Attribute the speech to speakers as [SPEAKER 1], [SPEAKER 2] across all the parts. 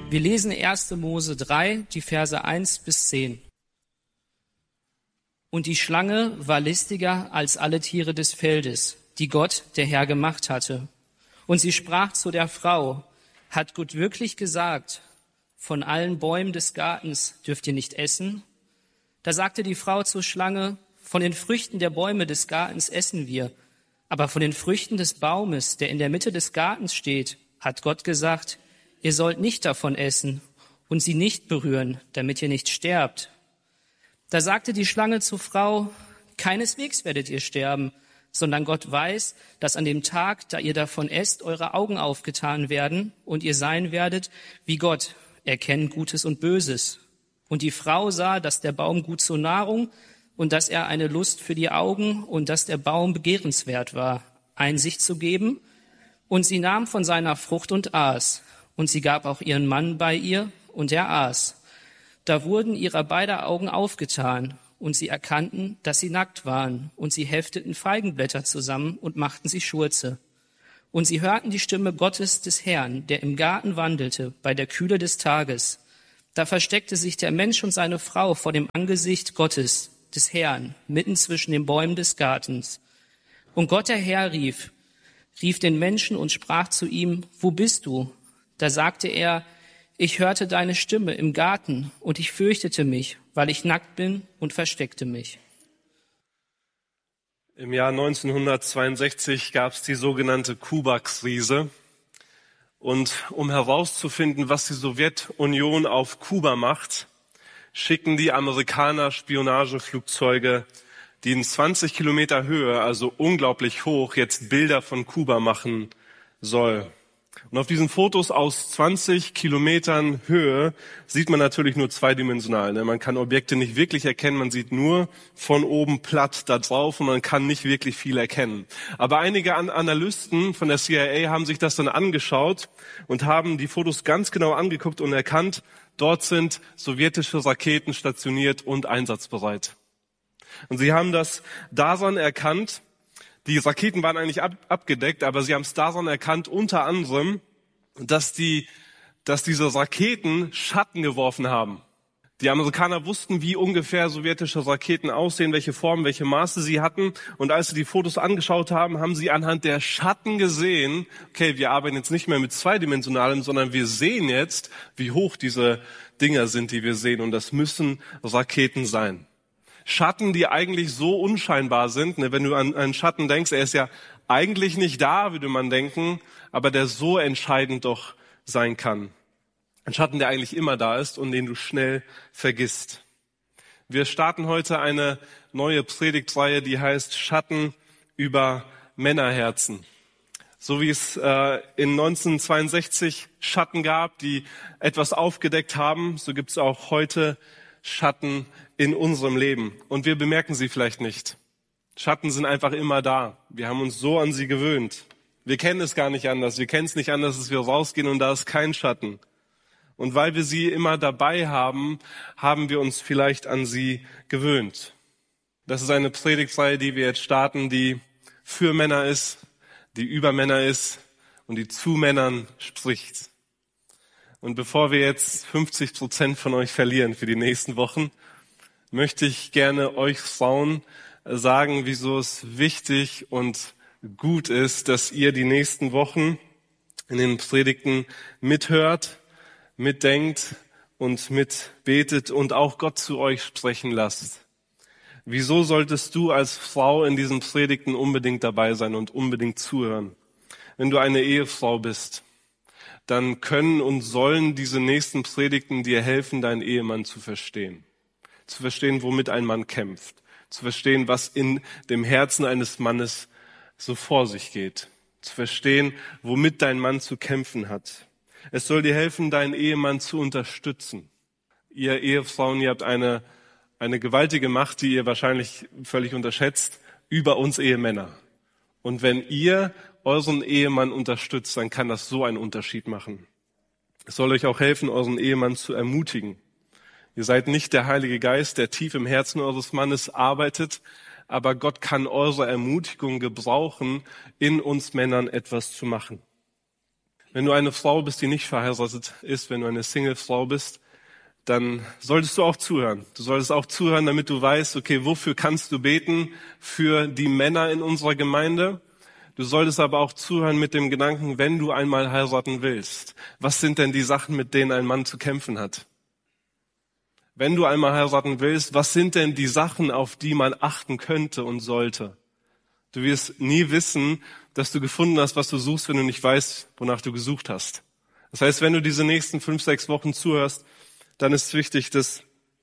[SPEAKER 1] Wir lesen 1. Mose 3, die Verse 1 bis 10. Und die Schlange war listiger als alle Tiere des Feldes, die Gott, der Herr, gemacht hatte. Und sie sprach zu der Frau: Hat Gott wirklich gesagt, von allen Bäumen des Gartens dürft ihr nicht essen? Da sagte die Frau zur Schlange: Von den Früchten der Bäume des Gartens essen wir, aber von den Früchten des Baumes, der in der Mitte des Gartens steht, hat Gott gesagt: Ihr sollt nicht davon essen und sie nicht berühren, damit ihr nicht sterbt. Da sagte die Schlange zur Frau: Keineswegs werdet ihr sterben, sondern Gott weiß, dass an dem Tag, da ihr davon esst, eure Augen aufgetan werden und ihr sein werdet wie Gott, erkennen Gutes und Böses. Und die Frau sah, dass der Baum gut zur Nahrung und dass er eine Lust für die Augen und dass der Baum begehrenswert war, Einsicht zu geben. Und sie nahm von seiner Frucht und aß. Und sie gab auch ihren Mann bei ihr, und er aß. Da wurden ihrer beider Augen aufgetan, und sie erkannten, dass sie nackt waren, und sie hefteten Feigenblätter zusammen und machten sie Schurze. Und sie hörten die Stimme Gottes des Herrn, der im Garten wandelte, bei der Kühle des Tages. Da versteckte sich der Mensch und seine Frau vor dem Angesicht Gottes, des Herrn, mitten zwischen den Bäumen des Gartens. Und Gott, der Herr, rief den Menschen und sprach zu ihm: Wo bist du? Da sagte er: Ich hörte deine Stimme im Garten und ich fürchtete mich, weil ich nackt bin, und versteckte mich.
[SPEAKER 2] Im Jahr 1962 gab es die sogenannte Kuba-Krise. Und um herauszufinden, was die Sowjetunion auf Kuba macht, schicken die Amerikaner Spionageflugzeuge, die in 20 Kilometer Höhe, also unglaublich hoch, jetzt Bilder von Kuba machen soll. Und auf diesen Fotos aus 20 Kilometern Höhe sieht man natürlich nur zweidimensional. Man kann Objekte nicht wirklich erkennen, man sieht nur von oben platt da drauf und man kann nicht wirklich viel erkennen. Aber einige Analysten von der CIA haben sich das dann angeschaut und haben die Fotos ganz genau angeguckt und erkannt, dort sind sowjetische Raketen stationiert und einsatzbereit. Und sie haben das daran erkannt, die Raketen waren eigentlich abgedeckt, aber sie haben es daran erkannt, unter anderem, dass diese Raketen Schatten geworfen haben. Die Amerikaner wussten, wie ungefähr sowjetische Raketen aussehen, welche Formen, welche Maße sie hatten. Und als sie die Fotos angeschaut haben, haben sie anhand der Schatten gesehen, okay, wir arbeiten jetzt nicht mehr mit zweidimensionalem, sondern wir sehen jetzt, wie hoch diese Dinger sind, die wir sehen. Und das müssen Raketen sein. Schatten, die eigentlich so unscheinbar sind. Wenn du an einen Schatten denkst, er ist ja eigentlich nicht da, würde man denken, aber der so entscheidend doch sein kann. Ein Schatten, der eigentlich immer da ist und den du schnell vergisst. Wir starten heute eine neue Predigtreihe, die heißt Schatten über Männerherzen. So wie es in 1962 Schatten gab, die etwas aufgedeckt haben, so gibt es auch heute Schatten in unserem Leben. Und wir bemerken sie vielleicht nicht. Schatten sind einfach immer da. Wir haben uns so an sie gewöhnt. Wir kennen es gar nicht anders. Wir kennen es nicht anders, dass wir rausgehen und da ist kein Schatten. Und weil wir sie immer dabei haben, haben wir uns vielleicht an sie gewöhnt. Das ist eine Predigtreihe, die wir jetzt starten, die für Männer ist, die über Männer ist und die zu Männern spricht. Und bevor wir jetzt 50% von euch verlieren für die nächsten Wochen, möchte ich gerne euch Frauen sagen, wieso es wichtig und gut ist, dass ihr die nächsten Wochen in den Predigten mithört, mitdenkt und mitbetet und auch Gott zu euch sprechen lasst. Wieso solltest du als Frau in diesen Predigten unbedingt dabei sein und unbedingt zuhören? Wenn du eine Ehefrau bist, dann können und sollen diese nächsten Predigten dir helfen, deinen Ehemann zu verstehen. Zu verstehen, womit ein Mann kämpft. Zu verstehen, was in dem Herzen eines Mannes so vor sich geht. Zu verstehen, womit dein Mann zu kämpfen hat. Es soll dir helfen, deinen Ehemann zu unterstützen. Ihr Ehefrauen, ihr habt eine gewaltige Macht, die ihr wahrscheinlich völlig unterschätzt, über uns Ehemänner. Und wenn ihr euren Ehemann unterstützt, dann kann das so einen Unterschied machen. Es soll euch auch helfen, euren Ehemann zu ermutigen. Ihr seid nicht der Heilige Geist, der tief im Herzen eures Mannes arbeitet, aber Gott kann eure Ermutigung gebrauchen, in uns Männern etwas zu machen. Wenn du eine Frau bist, die nicht verheiratet ist, wenn du eine Single-Frau bist, dann solltest du auch zuhören. Du solltest auch zuhören, damit du weißt, okay, wofür kannst du beten? Für die Männer in unserer Gemeinde. Du solltest aber auch zuhören mit dem Gedanken, wenn du einmal heiraten willst, was sind denn die Sachen, mit denen ein Mann zu kämpfen hat? Wenn du einmal heiraten willst, was sind denn die Sachen, auf die man achten könnte und sollte? Du wirst nie wissen, dass du gefunden hast, was du suchst, wenn du nicht weißt, wonach du gesucht hast. Das heißt, wenn du diese nächsten 5-6 Wochen zuhörst, dann ist es wichtig, dass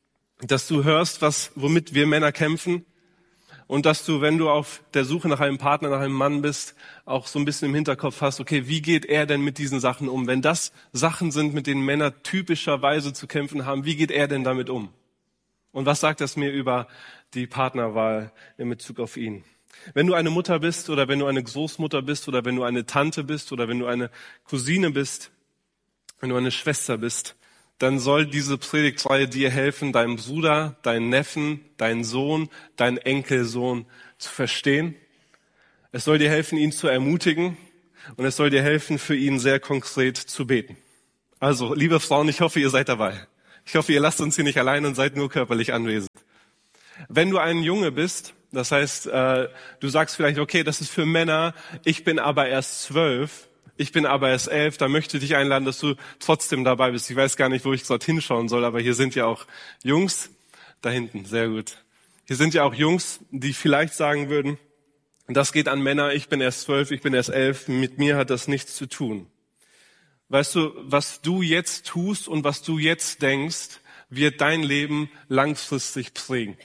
[SPEAKER 2] du hörst, womit wir Männer kämpfen und dass du, wenn du auf der Suche nach einem Partner, nach einem Mann bist, auch so ein bisschen im Hinterkopf hast, okay, wie geht er denn mit diesen Sachen um? Wenn das Sachen sind, mit denen Männer typischerweise zu kämpfen haben, wie geht er denn damit um? Und was sagt das mir über die Partnerwahl in Bezug auf ihn? Wenn du eine Mutter bist oder wenn du eine Großmutter bist oder wenn du eine Tante bist oder wenn du eine Cousine bist, wenn du eine Schwester bist, dann soll diese Predigtreihe dir helfen, deinen Bruder, deinen Neffen, deinen Sohn, deinen Enkelsohn zu verstehen. Es soll dir helfen, ihn zu ermutigen und es soll dir helfen, für ihn sehr konkret zu beten. Also, liebe Frauen, ich hoffe, ihr seid dabei. Ich hoffe, ihr lasst uns hier nicht allein und seid nur körperlich anwesend. Wenn du ein Junge bist, das heißt, du sagst vielleicht, okay, das ist für Männer, ich bin aber erst 12, ich bin aber erst 11, da möchte ich dich einladen, dass du trotzdem dabei bist. Ich weiß gar nicht, wo ich dort hinschauen soll, aber hier sind ja auch Jungs, da hinten, sehr gut. Hier sind ja auch Jungs, die vielleicht sagen würden, das geht an Männer, ich bin erst 12, ich bin erst 11, mit mir hat das nichts zu tun. Weißt du, was du jetzt tust und was du jetzt denkst, wird dein Leben langfristig prägen.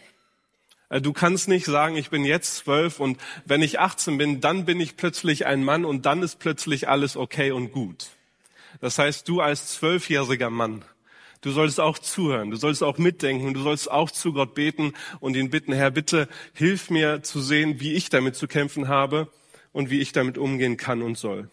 [SPEAKER 2] Du kannst nicht sagen, ich bin jetzt 12 und wenn ich 18 bin, dann bin ich plötzlich ein Mann und dann ist plötzlich alles okay und gut. Das heißt, du als 12-jähriger Mann, du solltest auch zuhören, du solltest auch mitdenken, du solltest auch zu Gott beten und ihn bitten, Herr, bitte hilf mir zu sehen, wie ich damit zu kämpfen habe und wie ich damit umgehen kann und soll.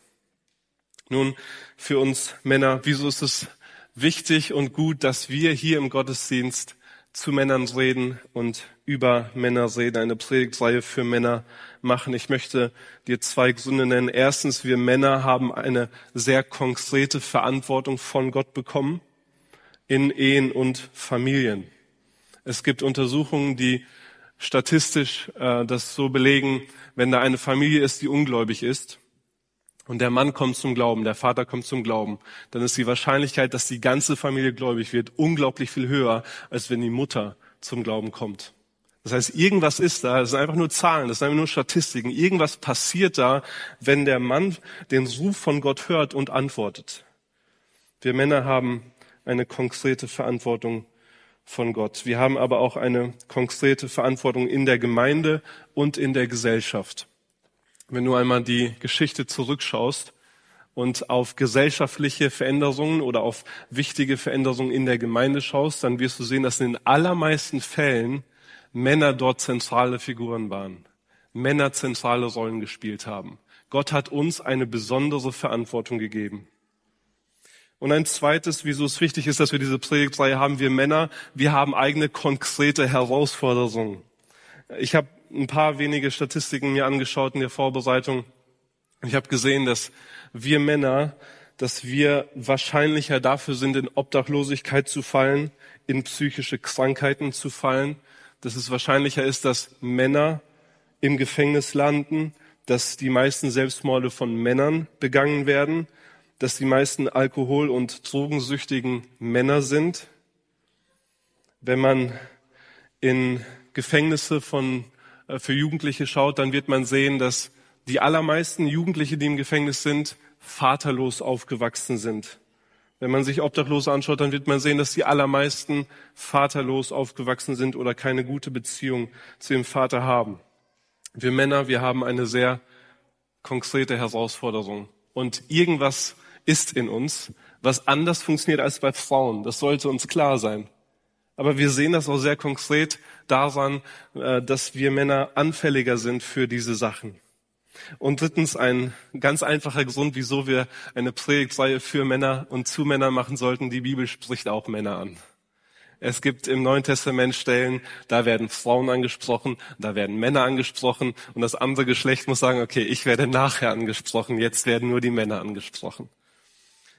[SPEAKER 2] Nun, für uns Männer, wieso ist es wichtig und gut, dass wir hier im Gottesdienst zu Männern reden und über Männer reden, eine Predigtreihe für Männer machen. Ich möchte dir 2 Gründe nennen. Erstens, wir Männer haben eine sehr konkrete Verantwortung von Gott bekommen in Ehen und Familien. Es gibt Untersuchungen, die statistisch das so belegen, wenn da eine Familie ist, die ungläubig ist, und der Mann kommt zum Glauben, der Vater kommt zum Glauben, dann ist die Wahrscheinlichkeit, dass die ganze Familie gläubig wird, unglaublich viel höher, als wenn die Mutter zum Glauben kommt. Das heißt, irgendwas ist da, das sind einfach nur Zahlen, das sind einfach nur Statistiken. Irgendwas passiert da, wenn der Mann den Ruf von Gott hört und antwortet. Wir Männer haben eine konkrete Verantwortung von Gott. Wir haben aber auch eine konkrete Verantwortung in der Gemeinde und in der Gesellschaft. Wenn du einmal die Geschichte zurückschaust und auf gesellschaftliche Veränderungen oder auf wichtige Veränderungen in der Gemeinde schaust, dann wirst du sehen, dass in den allermeisten Fällen Männer dort zentrale Figuren waren, Männer zentrale Rollen gespielt haben. Gott hat uns eine besondere Verantwortung gegeben. Und ein zweites, wieso es wichtig ist, dass wir diese Predigtreihe haben, wir Männer, wir haben eigene konkrete Herausforderungen. Ich habe ein paar wenige Statistiken mir angeschaut in der Vorbereitung. Ich habe gesehen, dass wir Männer, dass wir wahrscheinlicher dafür sind, in Obdachlosigkeit zu fallen, in psychische Krankheiten zu fallen, dass es wahrscheinlicher ist, dass Männer im Gefängnis landen, dass die meisten Selbstmorde von Männern begangen werden, dass die meisten Alkohol- und drogensüchtigen Männer sind. Wenn man in Gefängnisse für Jugendliche schaut, dann wird man sehen, dass die allermeisten Jugendliche, die im Gefängnis sind, vaterlos aufgewachsen sind. Wenn man sich Obdachlose anschaut, dann wird man sehen, dass die allermeisten vaterlos aufgewachsen sind oder keine gute Beziehung zu ihrem Vater haben. Wir Männer, wir haben eine sehr konkrete Herausforderung. Und irgendwas ist in uns, was anders funktioniert als bei Frauen. Das sollte uns klar sein. Aber wir sehen das auch sehr konkret daran, dass wir Männer anfälliger sind für diese Sachen. Und drittens, ein ganz einfacher Grund, wieso wir eine Predigtreihe für Männer und zu Männern machen sollten. Die Bibel spricht auch Männer an. Es gibt im Neuen Testament Stellen, da werden Frauen angesprochen, da werden Männer angesprochen und das andere Geschlecht muss sagen, okay, ich werde nachher angesprochen, jetzt werden nur die Männer angesprochen.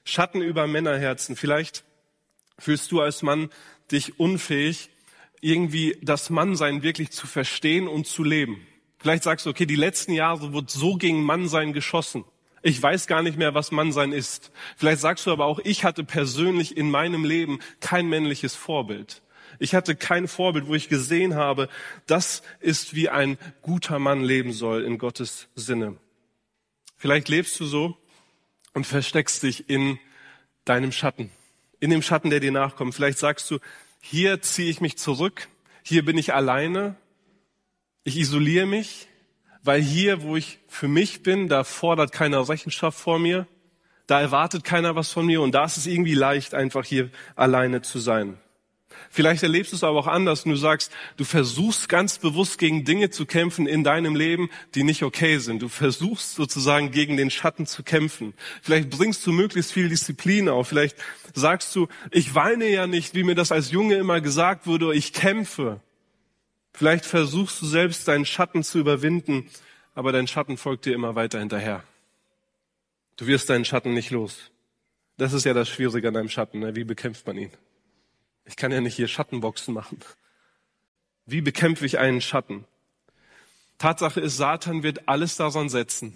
[SPEAKER 2] Schatten über Männerherzen. Vielleicht fühlst du als Mann dich unfähig, irgendwie das Mannsein wirklich zu verstehen und zu leben. Vielleicht sagst du, okay, die letzten Jahre wird so gegen Mannsein geschossen. Ich weiß gar nicht mehr, was Mannsein ist. Vielleicht sagst du aber auch, ich hatte persönlich in meinem Leben kein männliches Vorbild. Ich hatte kein Vorbild, wo ich gesehen habe, das ist, wie ein guter Mann leben soll in Gottes Sinne. Vielleicht lebst du so und versteckst dich in deinem Schatten, in dem Schatten, der dir nachkommt. Vielleicht sagst du, hier ziehe ich mich zurück, hier bin ich alleine, ich isoliere mich, weil hier, wo ich für mich bin, da fordert keiner Rechenschaft vor mir, da erwartet keiner was von mir und da ist es irgendwie leicht, einfach hier alleine zu sein. Vielleicht erlebst du es aber auch anders und du sagst, du versuchst ganz bewusst gegen Dinge zu kämpfen in deinem Leben, die nicht okay sind. Du versuchst sozusagen gegen den Schatten zu kämpfen. Vielleicht bringst du möglichst viel Disziplin auf. Vielleicht sagst du, ich weine ja nicht, wie mir das als Junge immer gesagt wurde, ich kämpfe. Vielleicht versuchst du selbst, deinen Schatten zu überwinden, aber dein Schatten folgt dir immer weiter hinterher. Du wirst deinen Schatten nicht los. Das ist ja das Schwierige an deinem Schatten. Ne? Wie bekämpft man ihn? Ich kann ja nicht hier Schattenboxen machen. Wie bekämpfe ich einen Schatten? Tatsache ist, Satan wird alles daran setzen,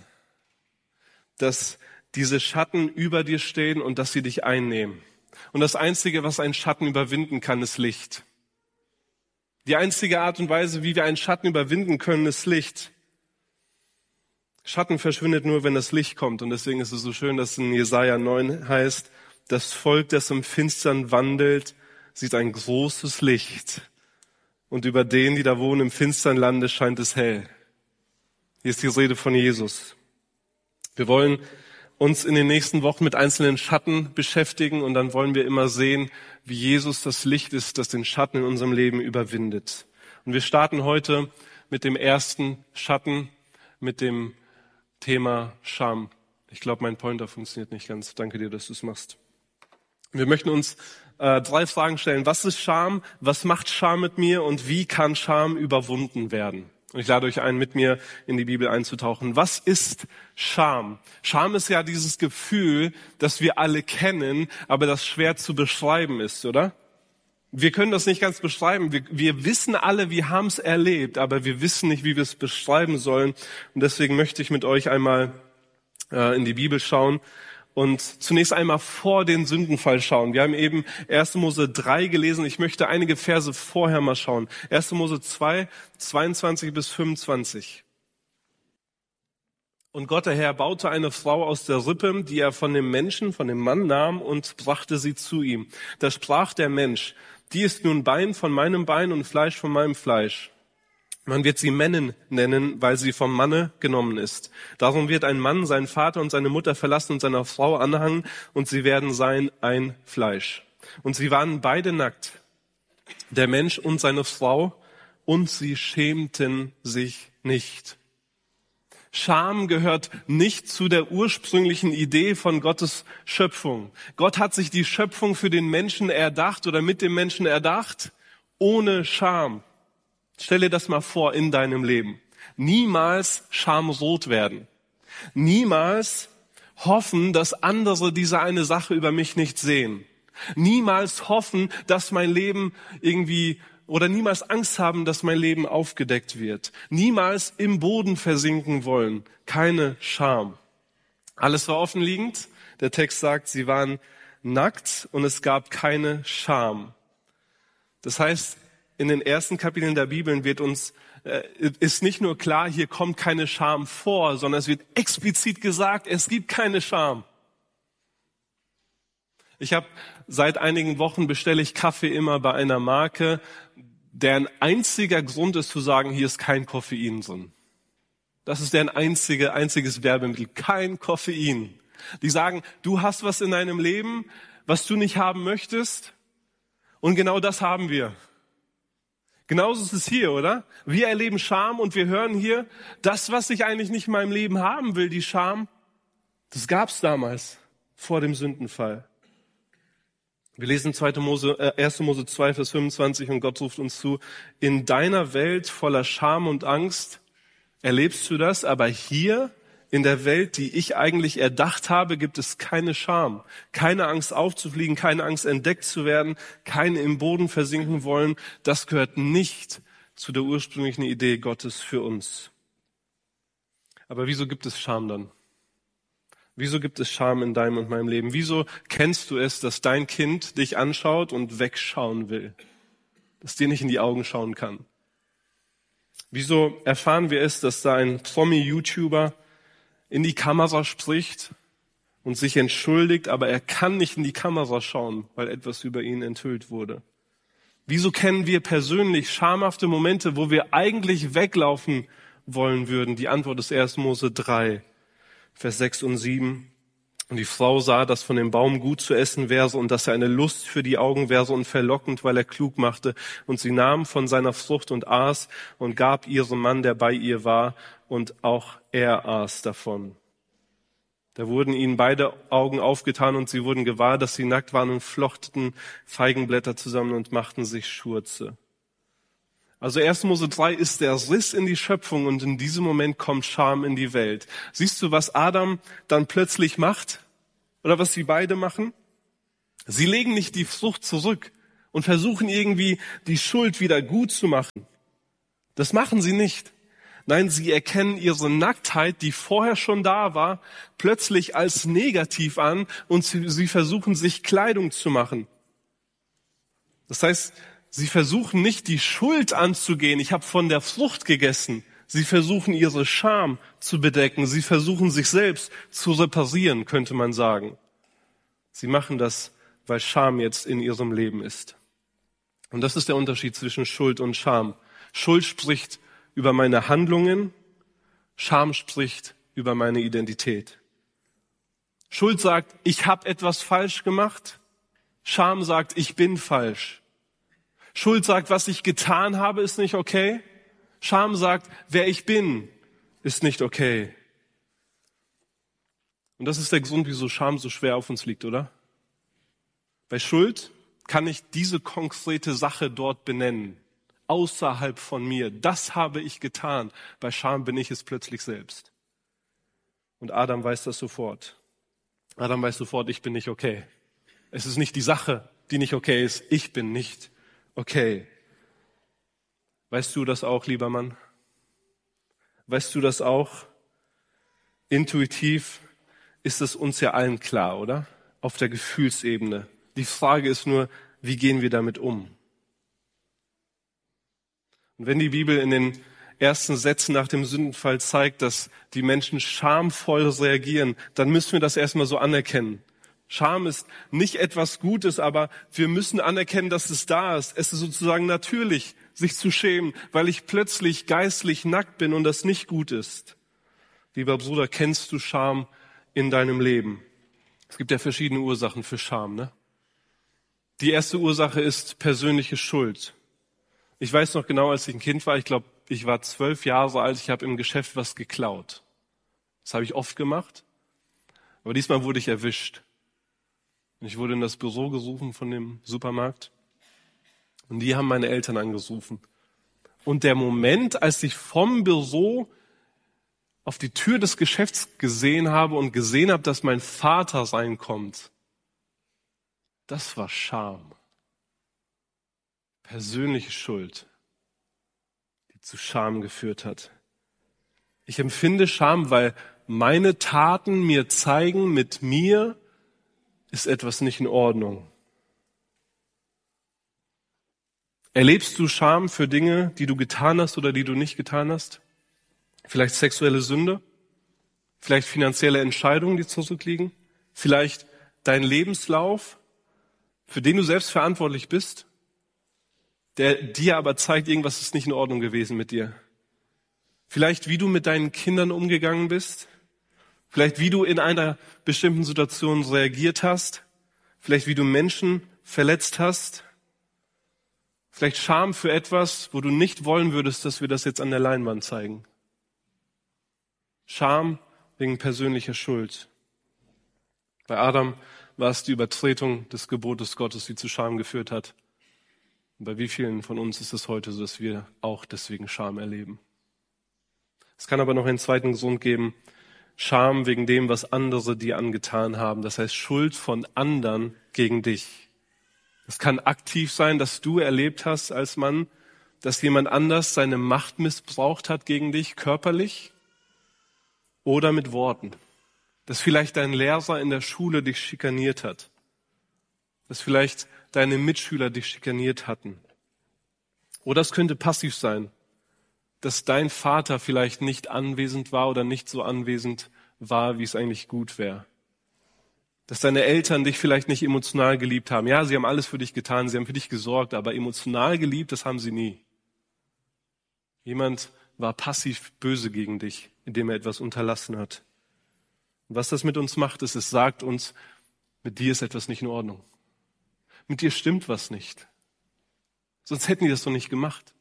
[SPEAKER 2] dass diese Schatten über dir stehen und dass sie dich einnehmen. Und das Einzige, was einen Schatten überwinden kann, ist Licht. Die einzige Art und Weise, wie wir einen Schatten überwinden können, ist Licht. Schatten verschwindet nur, wenn das Licht kommt. Und deswegen ist es so schön, dass in Jesaja 9 heißt, das Volk, das im Finstern wandelt, sieht ein großes Licht. Und über denen, die da wohnen im finstern Lande, scheint es hell. Hier ist die Rede von Jesus. Wir wollen uns in den nächsten Wochen mit einzelnen Schatten beschäftigen und dann wollen wir immer sehen, wie Jesus das Licht ist, das den Schatten in unserem Leben überwindet. Und wir starten heute mit dem ersten Schatten, mit dem Thema Scham. Ich glaube, mein Pointer funktioniert nicht ganz. Danke dir, dass du es machst. Wir möchten uns 3 Fragen stellen. Was ist Scham? Was macht Scham mit mir? Und wie kann Scham überwunden werden? Und ich lade euch ein, mit mir in die Bibel einzutauchen. Was ist Scham? Scham ist ja dieses Gefühl, das wir alle kennen, aber das schwer zu beschreiben ist, oder? Wir können das nicht ganz beschreiben. Wir wissen alle, wir haben es erlebt, aber wir wissen nicht, wie wir es beschreiben sollen. Und deswegen möchte ich mit euch einmal in die Bibel schauen und zunächst einmal vor den Sündenfall schauen. Wir haben eben 1. Mose 3 gelesen. Ich möchte einige Verse vorher mal schauen. 1. Mose 2, 22 bis 25. Und Gott, der Herr, baute eine Frau aus der Rippe, die er von dem Menschen, von dem Mann nahm und brachte sie zu ihm. Da sprach der Mensch, die ist nun Bein von meinem Bein und Fleisch von meinem Fleisch. Man wird sie Männen nennen, weil sie vom Manne genommen ist. Darum wird ein Mann seinen Vater und seine Mutter verlassen und seiner Frau anhangen, und sie werden sein ein Fleisch. Und sie waren beide nackt, der Mensch und seine Frau, und sie schämten sich nicht. Scham gehört nicht zu der ursprünglichen Idee von Gottes Schöpfung. Gott hat sich die Schöpfung für den Menschen erdacht oder mit dem Menschen erdacht, ohne Scham. Stell dir das mal vor in deinem Leben. Niemals schamrot werden. Niemals hoffen, dass andere diese eine Sache über mich nicht sehen. Niemals hoffen, dass mein Leben irgendwie oder niemals Angst haben, dass mein Leben aufgedeckt wird. Niemals im Boden versinken wollen. Keine Scham. Alles war offenliegend. Der Text sagt, sie waren nackt und es gab keine Scham. Das heißt, in den ersten Kapiteln der Bibel ist nicht nur klar, hier kommt keine Scham vor, sondern es wird explizit gesagt, es gibt keine Scham. Seit einigen Wochen bestelle ich Kaffee immer bei einer Marke, deren einziger Grund ist zu sagen, hier ist kein Koffein drin. Das ist deren einziges Werbemittel, kein Koffein. Die sagen, du hast was in deinem Leben, was du nicht haben möchtest, und genau das haben wir. Genauso ist es hier, oder? Wir erleben Scham und wir hören hier, das, was ich eigentlich nicht in meinem Leben haben will, die Scham, das gab's damals vor dem Sündenfall. Wir lesen 1. Mose 2, Vers 25 und Gott ruft uns zu, in deiner Welt voller Scham und Angst erlebst du das, aber hier In der Welt, die ich eigentlich erdacht habe, gibt es keine Scham. Keine Angst aufzufliegen, keine Angst entdeckt zu werden, kein im Boden versinken wollen. Das gehört nicht zu der ursprünglichen Idee Gottes für uns. Aber wieso gibt es Scham dann? Wieso gibt es Scham in deinem und meinem Leben? Wieso kennst du es, dass dein Kind dich anschaut und wegschauen will? Dass dir nicht in die Augen schauen kann? Wieso erfahren wir es, dass da ein Promi-YouTuber in die Kamera spricht und sich entschuldigt, aber er kann nicht in die Kamera schauen, weil etwas über ihn enthüllt wurde? Wieso kennen wir persönlich schamhafte Momente, wo wir eigentlich weglaufen wollen würden? Die Antwort ist 1. Mose 3, Vers 6 und 7. Und die Frau sah, dass von dem Baum gut zu essen wäre und dass er eine Lust für die Augen wäre und verlockend, weil er klug machte. Und sie nahm von seiner Frucht und aß und gab ihrem Mann, der bei ihr war, und auch er aß davon. Da wurden ihnen beide Augen aufgetan und sie wurden gewahr, dass sie nackt waren und flochteten Feigenblätter zusammen und machten sich Schurze. Also 1. Mose 3 ist der Riss in die Schöpfung und in diesem Moment kommt Scham in die Welt. Siehst du, was Adam dann plötzlich macht? Oder was sie beide machen? Sie legen nicht die Frucht zurück und versuchen irgendwie die Schuld wieder gut zu machen. Das machen sie nicht. Nein, sie erkennen ihre Nacktheit, die vorher schon da war, plötzlich als negativ an und sie versuchen, sich Kleidung zu machen. Das heißt, sie versuchen nicht, die Schuld anzugehen. Ich habe von der Frucht gegessen. Sie versuchen, ihre Scham zu bedecken. Sie versuchen, sich selbst zu reparieren, könnte man sagen. Sie machen das, weil Scham jetzt in ihrem Leben ist. Und das ist der Unterschied zwischen Schuld und Scham. Schuld spricht über meine Handlungen, Scham spricht über meine Identität. Schuld sagt, ich habe etwas falsch gemacht. Scham sagt, ich bin falsch. Schuld sagt, was ich getan habe, ist nicht okay. Scham sagt, wer ich bin, ist nicht okay. Und das ist der Grund, wieso Scham so schwer auf uns liegt, oder? Bei Schuld kann ich diese konkrete Sache dort benennen. Außerhalb von mir. Das habe ich getan. Bei Scham bin ich es plötzlich selbst. Und Adam weiß das sofort. Adam weiß sofort, ich bin nicht okay. Es ist nicht die Sache, die nicht okay ist. Ich bin nicht okay. Weißt du das auch, lieber Mann? Weißt du das auch? Intuitiv ist es uns ja allen klar, oder? Auf der Gefühlsebene. Die Frage ist nur, wie gehen wir damit um? Und wenn die Bibel in den ersten Sätzen nach dem Sündenfall zeigt, dass die Menschen schamvoll reagieren, dann müssen wir das erstmal so anerkennen. Scham ist nicht etwas Gutes, aber wir müssen anerkennen, dass es da ist. Es ist sozusagen natürlich, sich zu schämen, weil ich plötzlich geistlich nackt bin und das nicht gut ist. Lieber Bruder, kennst du Scham in deinem Leben? Es gibt ja verschiedene Ursachen für Scham, ne? Die erste Ursache ist persönliche Schuld. Ich weiß noch genau, als ich ein Kind war, ich glaube, ich war 12 Jahre alt, ich habe im Geschäft was geklaut. Das habe ich oft gemacht, aber diesmal wurde ich erwischt. Ich wurde in das Büro gerufen von dem Supermarkt und die haben meine Eltern angerufen. Und der Moment, als ich vom Büro auf die Tür des Geschäfts gesehen habe und gesehen habe, dass mein Vater reinkommt, das war Scham. Persönliche Schuld, die zu Scham geführt hat. Ich empfinde Scham, weil meine Taten mir zeigen, mit mir ist etwas nicht in Ordnung. Erlebst du Scham für Dinge, die du getan hast oder die du nicht getan hast? Vielleicht sexuelle Sünde? Vielleicht finanzielle Entscheidungen, die zurückliegen? Vielleicht dein Lebenslauf, für den du selbst verantwortlich bist? Der dir aber zeigt, irgendwas ist nicht in Ordnung gewesen mit dir. Vielleicht, wie du mit deinen Kindern umgegangen bist. Vielleicht, wie du in einer bestimmten Situation reagiert hast. Vielleicht, wie du Menschen verletzt hast. Vielleicht Scham für etwas, wo du nicht wollen würdest, dass wir das jetzt an der Leinwand zeigen. Scham wegen persönlicher Schuld. Bei Adam war es die Übertretung des Gebotes Gottes, die zu Scham geführt hat. Und bei wie vielen von uns ist es heute so, dass wir auch deswegen Scham erleben? Es kann aber noch einen zweiten Grund geben. Scham wegen dem, was andere dir angetan haben. Das heißt Schuld von anderen gegen dich. Es kann aktiv sein, dass du erlebt hast als Mann, dass jemand anders seine Macht missbraucht hat gegen dich, körperlich oder mit Worten. Dass vielleicht dein Lehrer in der Schule dich schikaniert hat. Dass vielleicht deine Mitschüler dich schikaniert hatten. Oder es könnte passiv sein, dass dein Vater vielleicht nicht anwesend war oder nicht so anwesend war, wie es eigentlich gut wäre. Dass deine Eltern dich vielleicht nicht emotional geliebt haben. Ja, sie haben alles für dich getan, sie haben für dich gesorgt, aber emotional geliebt, das haben sie nie. Jemand war passiv böse gegen dich, indem er etwas unterlassen hat. Und was das mit uns macht, ist, es sagt uns, mit dir ist etwas nicht in Ordnung. Mit dir stimmt was nicht. Sonst hätten die das doch nicht gemacht.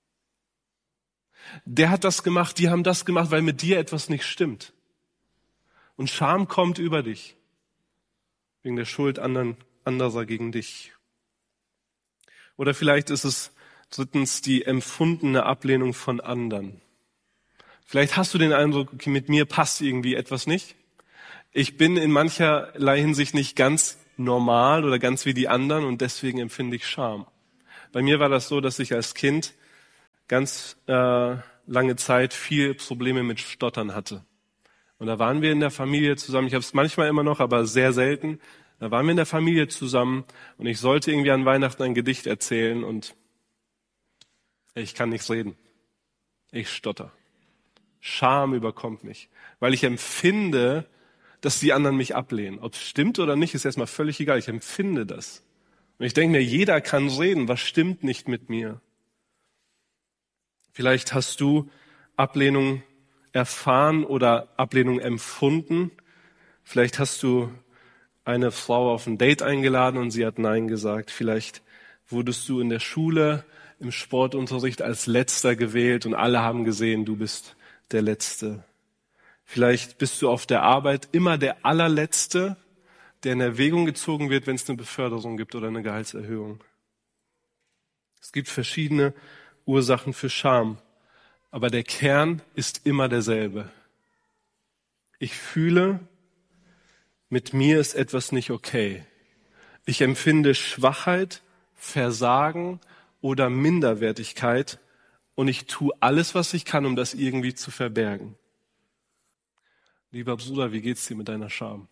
[SPEAKER 2] Der hat das gemacht, die haben das gemacht, weil mit dir etwas nicht stimmt. Und Scham kommt über dich. Wegen der Schuld anderer gegen dich. Oder vielleicht ist es drittens die empfundene Ablehnung von anderen. Vielleicht hast du den Eindruck, okay, mit mir passt irgendwie etwas nicht. Ich bin in mancherlei Hinsicht nicht ganz normal oder ganz wie die anderen und deswegen empfinde ich Scham. Bei mir war das so, dass ich als Kind ganz lange Zeit viel Probleme mit Stottern hatte. Und da waren wir in der Familie zusammen, ich habe es manchmal immer noch, aber sehr selten. Da waren wir in der Familie zusammen und ich sollte irgendwie an Weihnachten ein Gedicht erzählen und ich kann nichts reden. Ich stotter. Scham überkommt mich, weil ich empfinde, dass die anderen mich ablehnen. Ob es stimmt oder nicht, ist erstmal völlig egal. Ich empfinde das. Und ich denke mir, jeder kann reden, was stimmt nicht mit mir? Vielleicht hast du Ablehnung erfahren oder Ablehnung empfunden. Vielleicht hast du eine Frau auf ein Date eingeladen und sie hat Nein gesagt. Vielleicht wurdest du in der Schule, im Sportunterricht als Letzter gewählt und alle haben gesehen, du bist der Letzte. Vielleicht bist du auf der Arbeit immer der Allerletzte, der in Erwägung gezogen wird, wenn es eine Beförderung gibt oder eine Gehaltserhöhung. Es gibt verschiedene Ursachen für Scham, aber der Kern ist immer derselbe. Ich fühle, mit mir ist etwas nicht okay. Ich empfinde Schwachheit, Versagen oder Minderwertigkeit und ich tue alles, was ich kann, um das irgendwie zu verbergen. Lieber Bruder, wie geht's dir mit deiner Scham?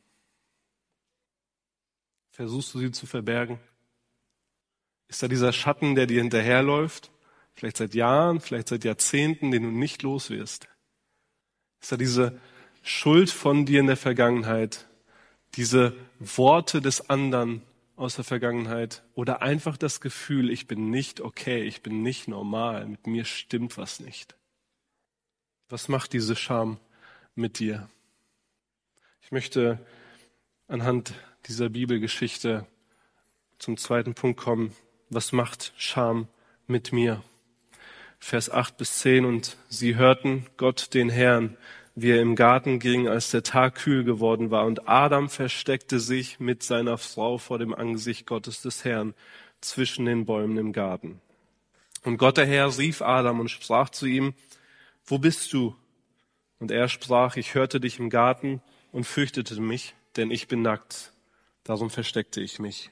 [SPEAKER 2] Versuchst du sie zu verbergen? Ist da dieser Schatten, der dir hinterherläuft? Vielleicht seit Jahren, vielleicht seit Jahrzehnten, den du nicht los wirst? Ist da diese Schuld von dir in der Vergangenheit? Diese Worte des anderen aus der Vergangenheit? Oder einfach das Gefühl, ich bin nicht okay, ich bin nicht normal, mit mir stimmt was nicht? Was macht diese Scham mit dir? Ich möchte anhand dieser Bibelgeschichte zum zweiten Punkt kommen. Was macht Scham mit mir? Vers 8-10. Und sie hörten Gott, den Herrn, wie er im Garten ging, als der Tag kühl geworden war. Und Adam versteckte sich mit seiner Frau vor dem Angesicht Gottes des Herrn zwischen den Bäumen im Garten. Und Gott, der Herr, rief Adam und sprach zu ihm, wo bist du? Und er sprach, ich hörte dich im Garten und fürchtete mich, denn ich bin nackt. Darum versteckte ich mich.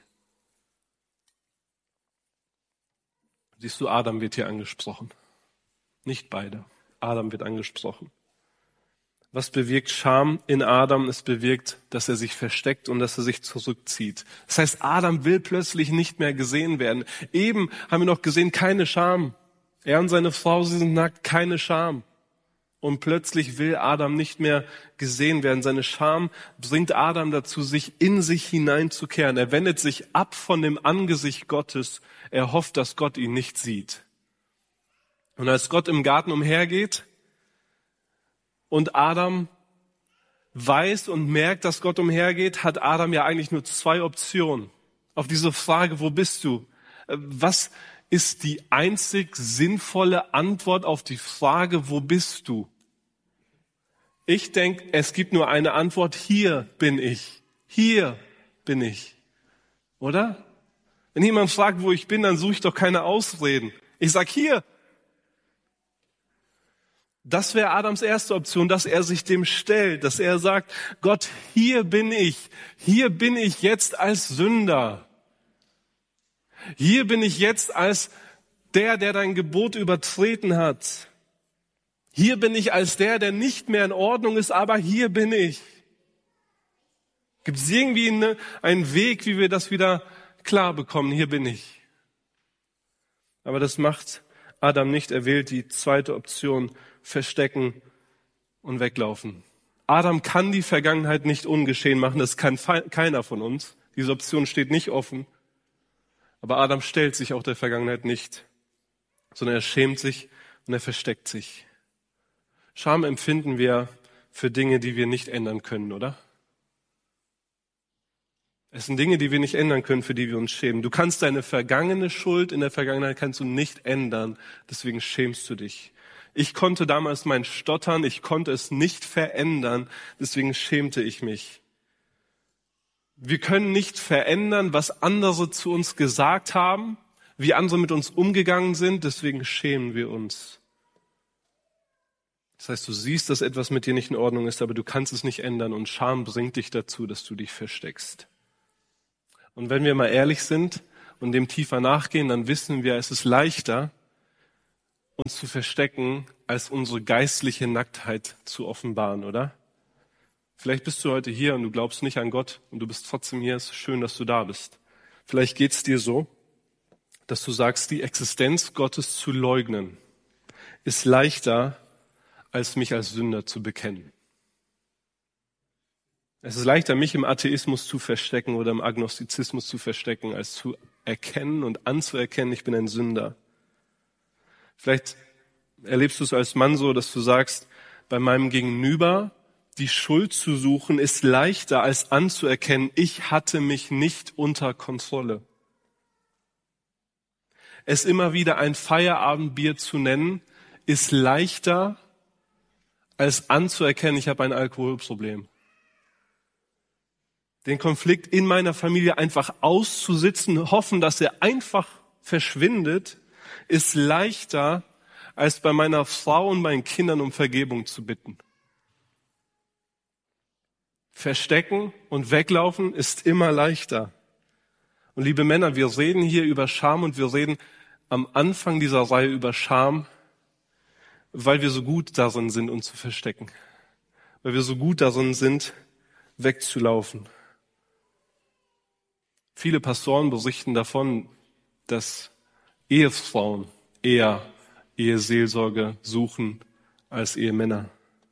[SPEAKER 2] Siehst du, Adam wird hier angesprochen. Nicht beide. Adam wird angesprochen. Was bewirkt Scham in Adam? Es bewirkt, dass er sich versteckt und dass er sich zurückzieht. Das heißt, Adam will plötzlich nicht mehr gesehen werden. Eben haben wir noch gesehen, keine Scham. Er und seine Frau, sie sind nackt, keine Scham. Und plötzlich will Adam nicht mehr gesehen werden. Seine Scham bringt Adam dazu, sich in sich hineinzukehren. Er wendet sich ab von dem Angesicht Gottes. Er hofft, dass Gott ihn nicht sieht. Und als Gott im Garten umhergeht und Adam weiß und merkt, dass Gott umhergeht, hat Adam ja eigentlich nur zwei Optionen. Auf diese Frage, wo bist du? Was ist die einzig sinnvolle Antwort auf die Frage, wo bist du? Ich denke, es gibt nur eine Antwort, hier bin ich. Hier bin ich. Oder? Wenn jemand fragt, wo ich bin, dann suche ich doch keine Ausreden. Ich sag hier. Das wäre Adams erste Option, dass er sich dem stellt, dass er sagt, Gott, hier bin ich jetzt als Sünder. Hier bin ich jetzt als der dein Gebot übertreten hat. Hier bin ich als der nicht mehr in Ordnung ist, aber hier bin ich. Gibt es irgendwie einen Weg, wie wir das wieder klar bekommen? Hier bin ich. Aber das macht Adam nicht. Er wählt die zweite Option, verstecken und weglaufen. Adam kann die Vergangenheit nicht ungeschehen machen. Das kann keiner von uns. Diese Option steht nicht offen. Aber Adam stellt sich auch der Vergangenheit nicht, sondern er schämt sich und er versteckt sich. Scham empfinden wir für Dinge, die wir nicht ändern können, oder? Es sind Dinge, die wir nicht ändern können, für die wir uns schämen. Du kannst deine vergangene Schuld in der Vergangenheit kannst du nicht ändern, deswegen schämst du dich. Ich konnte damals mein Stottern, ich konnte es nicht verändern, deswegen schämte ich mich. Wir können nicht verändern, was andere zu uns gesagt haben, wie andere mit uns umgegangen sind, deswegen schämen wir uns. Das heißt, du siehst, dass etwas mit dir nicht in Ordnung ist, aber du kannst es nicht ändern und Scham bringt dich dazu, dass du dich versteckst. Und wenn wir mal ehrlich sind und dem tiefer nachgehen, dann wissen wir, es ist leichter, uns zu verstecken, als unsere geistliche Nacktheit zu offenbaren, oder? Vielleicht bist du heute hier und du glaubst nicht an Gott und du bist trotzdem hier. Es ist schön, dass du da bist. Vielleicht geht's dir so, dass du sagst, die Existenz Gottes zu leugnen ist leichter, als mich als Sünder zu bekennen. Es ist leichter, mich im Atheismus zu verstecken oder im Agnostizismus zu verstecken, als zu erkennen und anzuerkennen, ich bin ein Sünder. Vielleicht erlebst du es als Mann so, dass du sagst, bei meinem Gegenüber die Schuld zu suchen, ist leichter, als anzuerkennen, ich hatte mich nicht unter Kontrolle. Es immer wieder ein Feierabendbier zu nennen, ist leichter, als anzuerkennen, ich habe ein Alkoholproblem. Den Konflikt in meiner Familie einfach auszusitzen, hoffen, dass er einfach verschwindet, ist leichter, als bei meiner Frau und meinen Kindern um Vergebung zu bitten. Verstecken und weglaufen ist immer leichter. Und liebe Männer, wir reden hier über Scham und wir reden am Anfang dieser Reihe über Scham, weil wir so gut darin sind, uns zu verstecken. Weil wir so gut darin sind, wegzulaufen. Viele Pastoren berichten davon, dass Ehefrauen eher Eheseelsorge suchen als Ehemänner.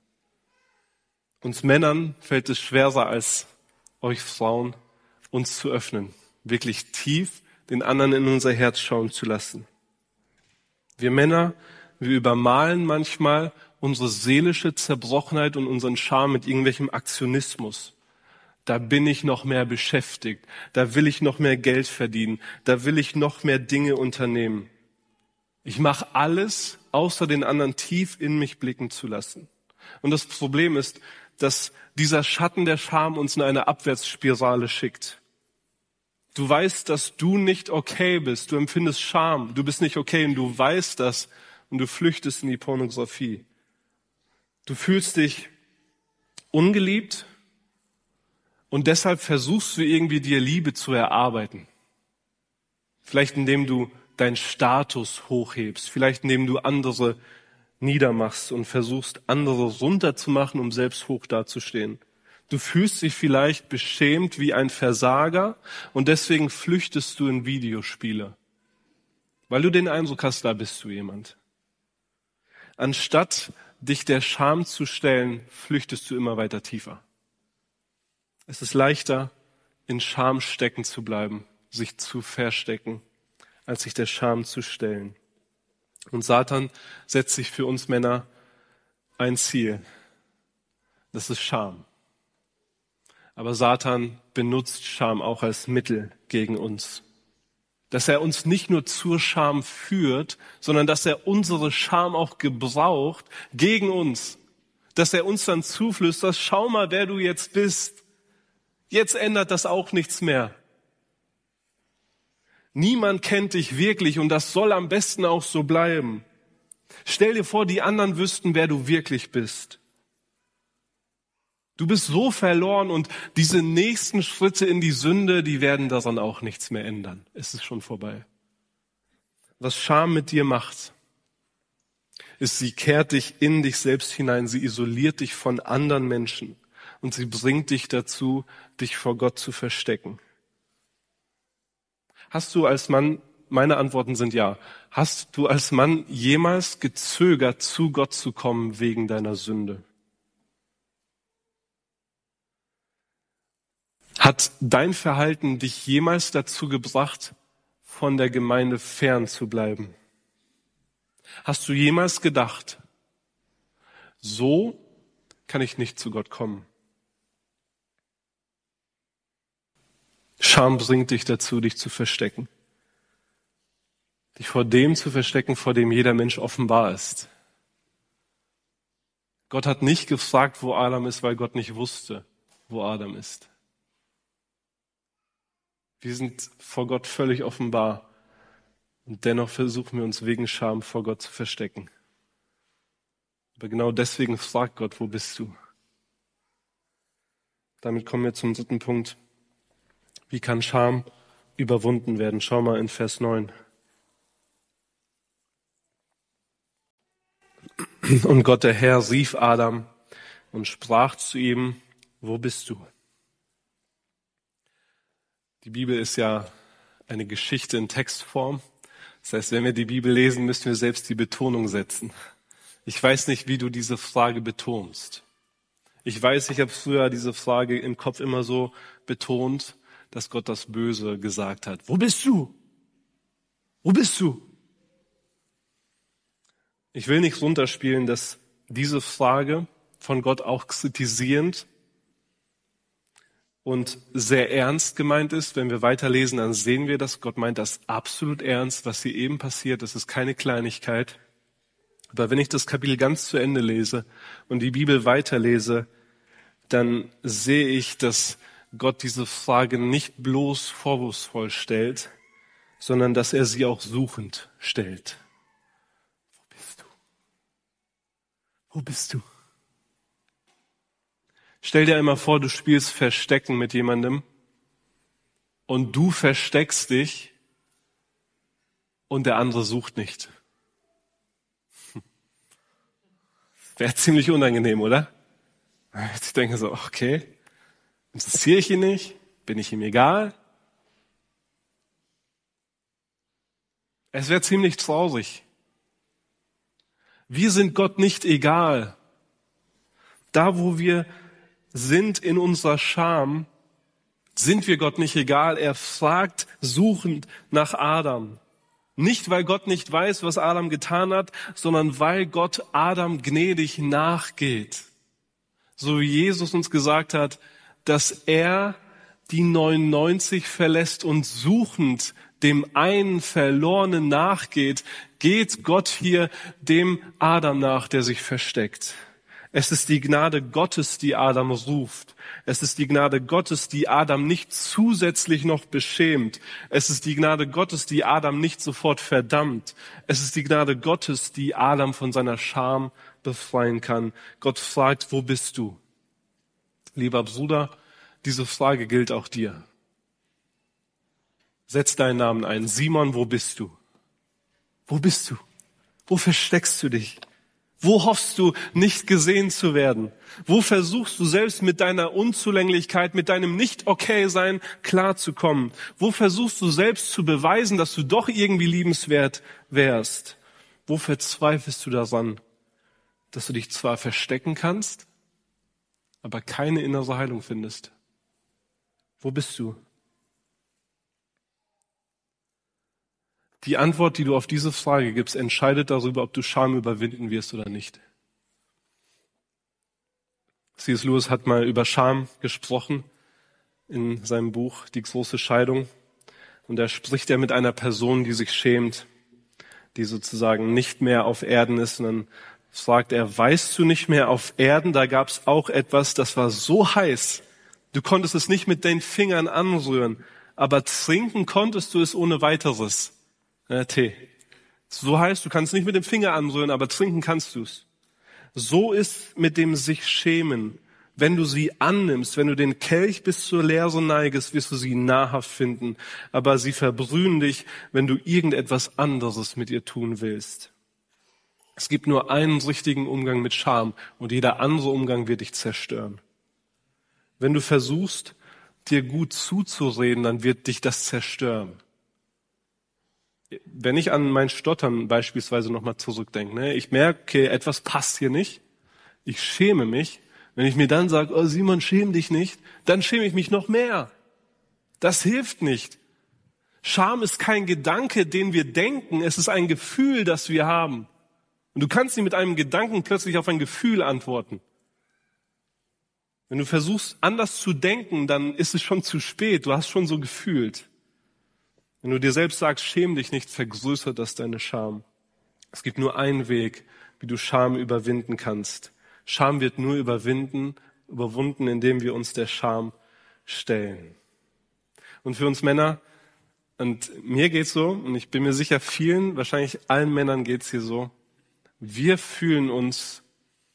[SPEAKER 2] Uns Männern fällt es schwerer als euch Frauen, uns zu öffnen, wirklich tief den anderen in unser Herz schauen zu lassen. Wir Männer, wir übermalen manchmal unsere seelische Zerbrochenheit und unseren Scham mit irgendwelchem Aktionismus. Da bin ich noch mehr beschäftigt, da will ich noch mehr Geld verdienen, da will ich noch mehr Dinge unternehmen. Ich mache alles, außer den anderen tief in mich blicken zu lassen. Und das Problem ist, dass dieser Schatten der Scham uns in eine Abwärtsspirale schickt. Du weißt, dass du nicht okay bist, du empfindest Scham, du bist nicht okay und du weißt das und du flüchtest in die Pornografie. Du fühlst dich ungeliebt und deshalb versuchst du irgendwie dir Liebe zu erarbeiten. Vielleicht indem du deinen Status hochhebst, vielleicht indem du andere niedermachst und versuchst, andere runterzumachen, um selbst hoch dazustehen. Du fühlst dich vielleicht beschämt wie ein Versager und deswegen flüchtest du in Videospiele, weil du den Eindruck hast, da bist du jemand. Anstatt dich der Scham zu stellen, flüchtest du immer weiter tiefer. Es ist leichter, in Scham stecken zu bleiben, sich zu verstecken, als sich der Scham zu stellen. Und Satan setzt sich für uns Männer ein Ziel. Das ist Scham. Aber Satan benutzt Scham auch als Mittel gegen uns. Dass er uns nicht nur zur Scham führt, sondern dass er unsere Scham auch gebraucht gegen uns. Dass er uns dann zuflüstert, schau mal, wer du jetzt bist. Jetzt ändert das auch nichts mehr. Niemand kennt dich wirklich und das soll am besten auch so bleiben. Stell dir vor, die anderen wüssten, wer du wirklich bist. Du bist so verloren und diese nächsten Schritte in die Sünde, die werden daran auch nichts mehr ändern. Es ist schon vorbei. Was Scham mit dir macht, ist, sie kehrt dich in dich selbst hinein, sie isoliert dich von anderen Menschen und sie bringt dich dazu, dich vor Gott zu verstecken. Hast du als Mann, meine Antworten sind ja, hast du als Mann jemals gezögert, zu Gott zu kommen wegen deiner Sünde? Hat dein Verhalten dich jemals dazu gebracht, von der Gemeinde fern zu bleiben? Hast du jemals gedacht, so kann ich nicht zu Gott kommen? Scham bringt dich dazu, dich zu verstecken. Dich vor dem zu verstecken, vor dem jeder Mensch offenbar ist. Gott hat nicht gefragt, wo Adam ist, weil Gott nicht wusste, wo Adam ist. Wir sind vor Gott völlig offenbar und dennoch versuchen wir uns wegen Scham vor Gott zu verstecken. Aber genau deswegen fragt Gott, wo bist du? Damit kommen wir zum dritten Punkt. Wie kann Scham überwunden werden? Schau mal in Vers 9. Und Gott, der Herr, rief Adam und sprach zu ihm, wo bist du? Die Bibel ist ja eine Geschichte in Textform. Das heißt, wenn wir die Bibel lesen, müssen wir selbst die Betonung setzen. Ich weiß nicht, wie du diese Frage betonst. Ich weiß, ich habe früher diese Frage im Kopf immer so betont, dass Gott das Böse gesagt hat. Wo bist du? Wo bist du? Ich will nicht runterspielen, dass diese Frage von Gott auch kritisierend und sehr ernst gemeint ist. Wenn wir weiterlesen, dann sehen wir, dass Gott meint das absolut ernst, was hier eben passiert. Das ist keine Kleinigkeit. Aber wenn ich das Kapitel ganz zu Ende lese und die Bibel weiterlese, dann sehe ich, dass Gott diese Frage nicht bloß vorwurfsvoll stellt, sondern dass er sie auch suchend stellt. Wo bist du? Wo bist du? Stell dir einmal vor, du spielst Verstecken mit jemandem und du versteckst dich und der andere sucht nicht. Wäre ziemlich unangenehm, oder? Ich denke so, okay, interessiere ich ihn nicht? Bin ich ihm egal? Es wäre ziemlich traurig. Wir sind Gott nicht egal. Da, wo wir sind in unserer Scham, sind wir Gott nicht egal. Er fragt suchend nach Adam. Nicht, weil Gott nicht weiß, was Adam getan hat, sondern weil Gott Adam gnädig nachgeht. So wie Jesus uns gesagt hat, dass er die 99 verlässt und suchend dem einen Verlorenen nachgeht, geht Gott hier dem Adam nach, der sich versteckt. Es ist die Gnade Gottes, die Adam ruft. Es ist die Gnade Gottes, die Adam nicht zusätzlich noch beschämt. Es ist die Gnade Gottes, die Adam nicht sofort verdammt. Es ist die Gnade Gottes, die Adam von seiner Scham befreien kann. Gott fragt, wo bist du? Lieber Bruder, diese Frage gilt auch dir. Setz deinen Namen ein. Simon, wo bist du? Wo bist du? Wo versteckst du dich? Wo hoffst du, nicht gesehen zu werden? Wo versuchst du selbst mit deiner Unzulänglichkeit, mit deinem Nicht-Okay-Sein klarzukommen? Wo versuchst du selbst zu beweisen, dass du doch irgendwie liebenswert wärst? Wo verzweifelst du daran, dass du dich zwar verstecken kannst, aber keine innere Heilung findest? Wo bist du? Die Antwort, die du auf diese Frage gibst, entscheidet darüber, ob du Scham überwinden wirst oder nicht. C.S. Lewis hat mal über Scham gesprochen in seinem Buch Die große Scheidung. Und da spricht er mit einer Person, die sich schämt, die sozusagen nicht mehr auf Erden ist. Und dann fragt er, weißt du nicht mehr, auf Erden, da gab es auch etwas, das war so heiß, du konntest es nicht mit den Fingern anrühren, aber trinken konntest du es ohne weiteres. Tee. So heißt, du kannst nicht mit dem Finger anrühren, aber trinken kannst du's. So ist mit dem sich schämen. Wenn du sie annimmst, wenn du den Kelch bis zur Leere neigest, wirst du sie nahrhaft finden. Aber sie verbrühen dich, wenn du irgendetwas anderes mit ihr tun willst. Es gibt nur einen richtigen Umgang mit Scham und jeder andere Umgang wird dich zerstören. Wenn du versuchst, dir gut zuzureden, dann wird dich das zerstören. Wenn ich an mein Stottern beispielsweise nochmal zurückdenke, ich merke, okay, etwas passt hier nicht, ich schäme mich. Wenn ich mir dann sage, oh Simon, schäm dich nicht, dann schäme ich mich noch mehr. Das hilft nicht. Scham ist kein Gedanke, den wir denken, es ist ein Gefühl, das wir haben. Und du kannst nicht mit einem Gedanken plötzlich auf ein Gefühl antworten. Wenn du versuchst, anders zu denken, dann ist es schon zu spät, du hast schon so gefühlt. Wenn du dir selbst sagst, schäm dich nicht, vergrößert das deine Scham. Es gibt nur einen Weg, wie du Scham überwinden kannst. Scham wird nur überwunden, indem wir uns der Scham stellen. Und für uns Männer, und mir geht's so, und ich bin mir sicher vielen, wahrscheinlich allen Männern geht's hier so, wir fühlen uns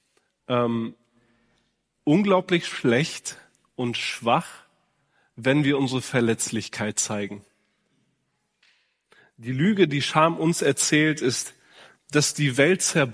[SPEAKER 2] unglaublich schlecht und schwach, wenn wir unsere Verletzlichkeit zeigen. Die Lüge, die Scham uns erzählt, ist, dass die Welt zerbrochen